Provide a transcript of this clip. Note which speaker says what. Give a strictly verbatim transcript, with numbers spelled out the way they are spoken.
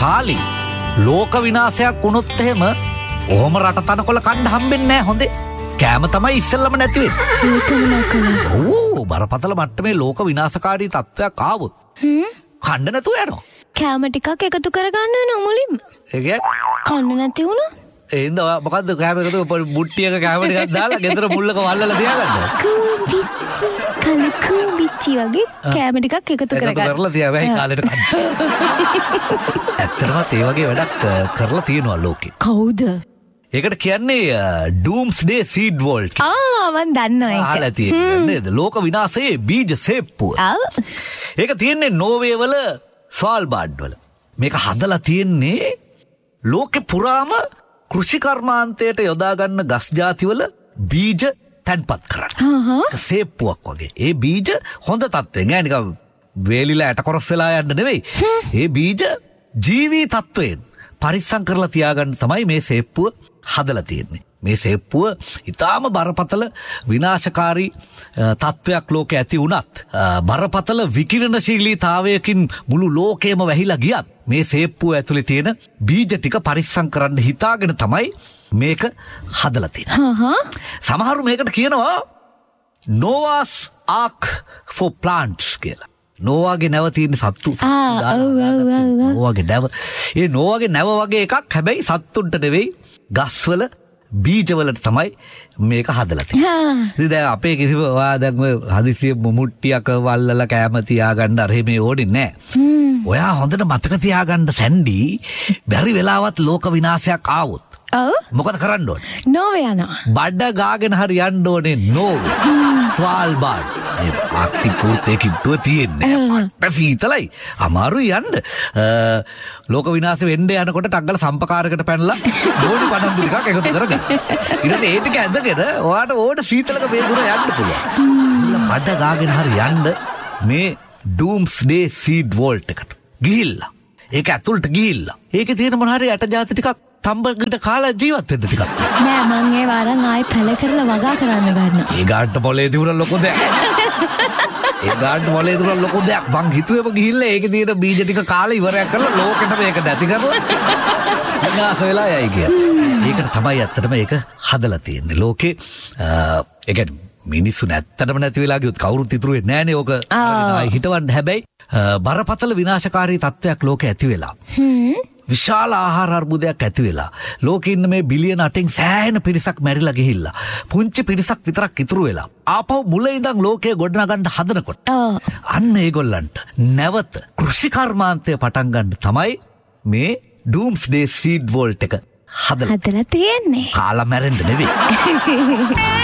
Speaker 1: Charlie ලෝක විනාශයක් වුණොත් එහෙම ඔහොම රට තනකොළ කන්න හම්බෙන්නේ නැහැ හොඳේ. කෑම තමයි ඉස්සෙල්ලම නැති වෙන්නේ.
Speaker 2: ඒකම කළා.
Speaker 1: ඕ බරපතල මට්ටමේ ලෝක විනාශකාරී තත්ත්වයක් ආවොත් කන්න නැතුව යනවා.
Speaker 2: කෑම ටිකක් එකතු කරගන්න වෙන මුලින්ම.
Speaker 1: ඒ කියන්නේ
Speaker 2: කන්න නැති වුණා.
Speaker 1: ඒ හින්දා ඔයා මොකද්ද කෑම එකතු මුට්ටියක කෑම ටිකක් දාලා ගෙදර මුල්ලක වල්ලලා තියාගන්න.
Speaker 2: කුඹිච්චි කලකු බිච්චි වගේ කෑම ටිකක් එකතු කරගන්න.
Speaker 1: එකතු කරලා තියා බෑ කාලෙට කන්න. ඇත්තටම ඒ වගේ වැඩක් කරලා තියෙනවා ලෝකේ.
Speaker 2: කවුද?
Speaker 1: ඒකට කියන්නේ ඩූම්ස්ඩේ සීඩ් වෝල්ට්.
Speaker 2: ආ මන් දන්නවා ඒක.
Speaker 1: අහලා තියෙන්නේ නේද? ලෝක විනාශයේ බීජ සේප්පුව.
Speaker 2: ආ.
Speaker 1: ඒක තියෙන්නේ නෝර්වේ වල ස්වාල්බාඩ් වල. මේක හදලා තියෙන්නේ ලෝකේ පුරාම කෘෂි කර්මාන්තයට යොදා ගන්න ගස් ಜಾති වල බීජ තැන්පත් කරන්න.
Speaker 2: හහ.
Speaker 1: සේප්පුවක් වගේ. ඒ බීජ හොඳ තත්ත්වෙන් නෑ නිකන් වේලිලා ඇට කොරස් වෙලා යන්න නෙවෙයි. ඒ බීජ ජීවී තත්ත්වයෙන් පරිස්සම් කරලා තියාගන්න තමයි මේ සේප්පුව හදලා තියෙන්නේ. මේ සේප්පුව ඊටාම බරපතල විනාශකාරී තත්ත්වයක් ලෝකේ ඇති වුණත් බරපතල විකිරණශීලීතාවයකින් මුළු ලෝකෙම වැහිලා ගියත් මේ සේප්පුව ඇතුලේ තියෙන බීජ ටික පරිස්සම් කරන්න හිතාගෙන තමයි මේක හදලා තියෙන්නේ.
Speaker 2: හහ.
Speaker 1: සමහරු මේකට කියනවා Noah's Ark for plants කියලා. නෝවාගේ නැව තියෙන සත්තු. නෝවාගේ නැව. ඒ නෝවාගේ නැව වගේ එකක් හැබැයි සත්තුන්ට නෙවෙයි ගස්වල බීජවලට තමයි මේක හදලා තියෙන්නේ. ඉතින් දැන් අපේ කිසිම ඔයා දැන් ඔය හදිසියෙ මුමුට්ටියක වල්ලලා කැම තියාගන්න අර මේ ඕනේ නැහැ. ඔයා හොඳට මතක තියාගන්න සැන්ඩි බැරි වෙලාවත් ලෝක විනාශයක් ආවොත්.
Speaker 2: ඔව්.
Speaker 1: මොකද කරන්න ඕනේ?
Speaker 2: නෝවේ යනවා.
Speaker 1: බඩ ගාගෙන හරි යන්න ඕනේ නෝවේ. ස්වාල්බාඩ්. ඒ ආක්ටික් කෝටේ කිට්ටුව තියෙන්නේ. අපට සීතලයි. අමාරුයි යන්න. ලෝක විනාශ වෙන්න යනකොට ටග්ගල සම්පකාරයකට පැනලා ඕනි පණන්දු ටිකක් එකතු කරගන්න. ඊට පස්සේ ඒ ටික ඇඳගෙන ඔයාට ඕන සීතලක මේ දුර යන්න පුළුවන්. බඩ ගාගෙන හරි යන්න මේ ඩූම්ස්ඩේ සීඩ් වෝල්ට් එකට ගිහිල්ලා. ඒක ඇතුළට ගිහිල්ලා. ඒකේ තියෙන මොන හරි ඇට ಜಾති ටිකක් තම්බකට කාලා ජීවත් වෙන්න ටිකක්.
Speaker 2: නෑ මං ඒ වරන් ආයි පැල කරලා වගා කරන්න ගන්නවා.
Speaker 1: ඒ ගාන්ට මොලේ තිබුණ ලොකු දෙයක්. ඒ ගාන්ට මොලේ තිබුණ ලොකු දෙයක්. මං හිතුවේම ගිහිල්ලා ඒකේ තියෙන බීජ ටික කාලා ඉවරයක් කරලා ලෝකෙට මේක නැති කරලා විනාශ වෙලා යයි කියලා. ඒකට තමයි ඇත්තටම ඒක හදලා තියෙන්නේ. ලෝකේ ඒ කියන්නේ මිනිස්සු නැත්තටම නැති වෙලා ගියොත් කවුරුත් ඉතුරු වෙන්නේ නැහනේ ඕක ආයි හිටවන්න. හැබැයි බරපතල විනාශකාරී තත්ත්වයක් ලෝකේ ඇති වෙලා. විශාල ආහාර අර්බුදයක් ඇති වෙලා ලෝකේ ඉන්න මේ බිලියන අටෙන් සෑහෙන පිරිසක් මැරිලා ගිහිල්ලා පුංචි පිරිසක් විතරක් ඉතුරු වෙලා ආපහු මුල ඉඳන් ලෝකය ගොඩනගන්න හදනකොට අන්න ඒගොල්ලන්ට නැවත කෘෂි කර්මාන්තය පටන් ගන්න තමයි මේ ඩූම්ස්ඩේ සීඩ් වෝල්ට් එක හදලා
Speaker 2: හදලා තියෙන්නේ.
Speaker 1: කාලා මැරෙන්න නෙවෙයි.